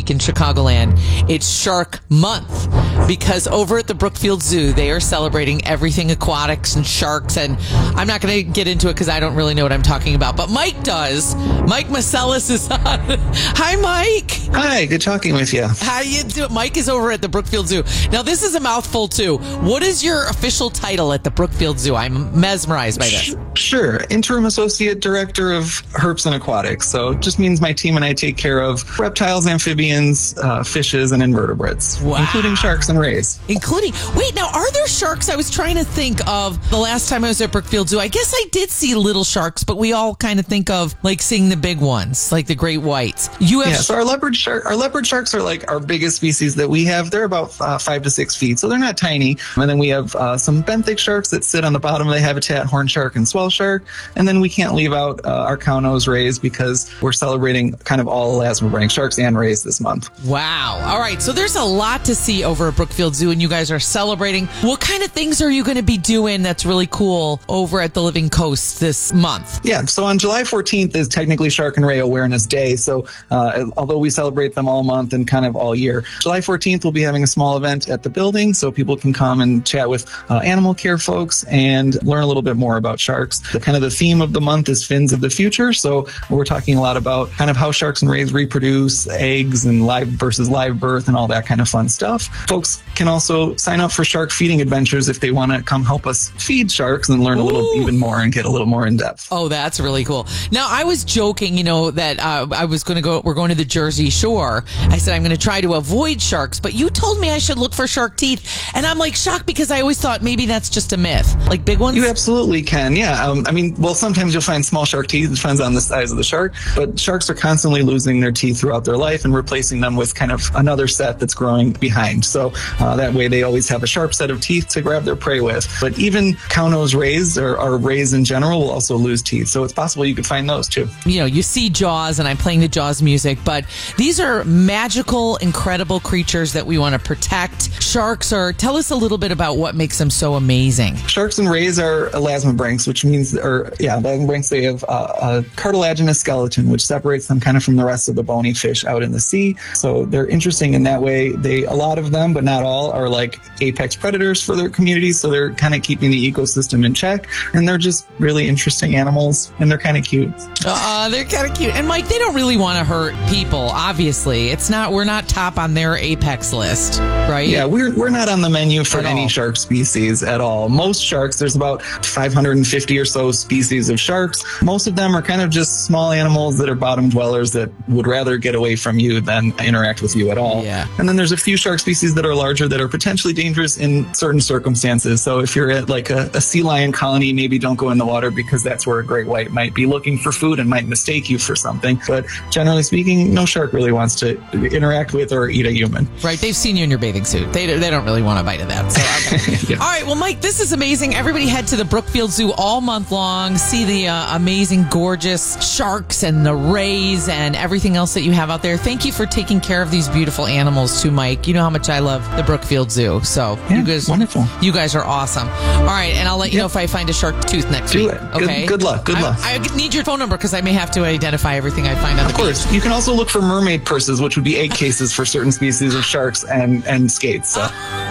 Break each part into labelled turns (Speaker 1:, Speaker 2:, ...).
Speaker 1: week in Chicagoland, it's Shark Month, because over at the Brookfield Zoo, they are celebrating everything aquatics and sharks. And I'm not going to get into it because I don't really know what I'm talking about, but Mike does. Mike Macelis is on. Hi, Mike.
Speaker 2: Hi, good talking with you.
Speaker 1: How you doing? Mike is over at the Brookfield Zoo. Now, this is a mouthful, too. What is your official title at the Brookfield Zoo? I'm mesmerized by this.
Speaker 2: Sure. Interim Associate Director of Herps and Aquatics. So it just means my team and I take care of reptiles, amphibians, fishes, and invertebrates, including sharks and rays.
Speaker 1: Wait, now, are there sharks? I was trying to think of the last time I was at Brookfield Zoo. I guess I did see little sharks, but we all kind of think of like seeing the big ones, like the great whites.
Speaker 2: So our leopard sharks are like our biggest species that we have. They're about 5 to 6 feet, so they're not tiny. And then we have some benthic sharks that sit on the bottom of the habitat, horn shark and swell shark. And then we can't leave out our cow-nose rays because we're celebrating kind of all elasmobranch sharks and rays this month.
Speaker 1: Wow. All right. So there's a lot to see over at Brookfield Zoo, and you guys are celebrating. What kind of things are you going to be doing that's really cool over at the Living Coast this month?
Speaker 2: Yeah. So on July 14th is technically Shark and Ray Awareness Day. So although we celebrate them all month and kind of all year, July 14th we'll be having a small event at the building so people can come and chat with animal care folks and learn a little bit more about sharks. The theme of the month is Fins of the Future. So we're talking a lot about kind of how sharks and rays reproduce, eggs and live versus live birth and all that kind of fun stuff. Folks can also sign up for shark feeding adventures if they want to come help us feed sharks and learn a little even more and get a little more in depth.
Speaker 1: Oh, that's really cool. Now, I was joking, that we're going to the Jersey Shore. I said I'm going to try to avoid sharks, but you told me I should look for shark teeth. And I'm like shocked because I always thought maybe that's just a myth. Like big ones?
Speaker 2: You absolutely can. Yeah. Sometimes you'll find small shark teeth. It depends on the size of the shark. But sharks are constantly losing their teeth throughout their life and replacing them with kind of another set that's growing behind. So that way they always have a sharp set of teeth to grab their prey with. But even cow-nose rays or rays in general will also lose teeth. So it's possible you could find those too.
Speaker 1: You see Jaws, and I'm playing the Jaws music, but these are magical, incredible creatures that we want to protect. Tell us a little bit about what makes them so amazing.
Speaker 2: Sharks and rays are elasmobranchs, which means, elasmobranchs, they have a cartilaginous skeleton, which separates them kind of from the rest of the bony fish out in the sea. So they're interesting in that way. A lot of them, but not all, are like apex predators for their communities. So they're kind of keeping the ecosystem in check. And they're just really interesting animals, and they're kind of cute.
Speaker 1: They're kind of cute. And Mike, they don't really want to hurt people, obviously. We're not top on their apex list, right?
Speaker 2: Yeah, we're not on the menu for any shark species at all. Most sharks, there's about 550 or so species of sharks. Most of them are kind of just small animals that are bottom dwellers that would rather get away from you than interact with you at all.
Speaker 1: Yeah.
Speaker 2: And then there's a few shark species that are larger that are potentially dangerous in certain circumstances. So if you're at like a sea lion colony, maybe don't go in the water because that's where a great white might be looking for food and might mistake you for something. But generally speaking, no shark really wants to interact with or eat a human.
Speaker 1: Right. They've seen you in your bathing suit. They don't really want a bite of that. So, okay.
Speaker 2: Yeah.
Speaker 1: All right. Well, Mike, this is amazing. Everybody head to the Brookfield Zoo all month long. See the amazing, gorgeous sharks and the rays and everything else that you have out there. Thank you for taking care of these beautiful animals too, Mike. You know how much I love the Brookfield Zoo. So
Speaker 2: you guys, wonderful.
Speaker 1: You guys are awesome. All right. And I'll let you know if I find a shark tooth next week. Okay.
Speaker 2: Good luck. Good luck.
Speaker 1: I need your phone number because I may have to identify everything I find on the beach.
Speaker 2: Of course. You can also look for mermaid purses, which would be egg cases for certain species of sharks and skates. So.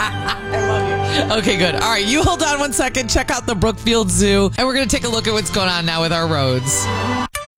Speaker 1: I love you. Okay, good. All right, you hold on one second. Check out the Brookfield Zoo, and we're going to take a look at what's going on now with our roads.